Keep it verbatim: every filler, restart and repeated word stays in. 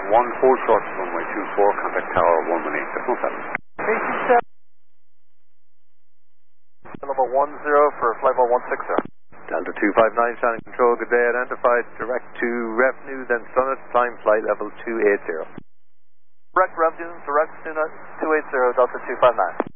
one, hold short to runway two four, contact tower one one eight. That's no problem. Level one zero for flight level one six zero. Delta two five nine, Shannon Control, good day, identified, direct to revenue, then Summit, climb flight level two eight zero. Direct revenue, direct Summit, two eight zero, Delta two five nine.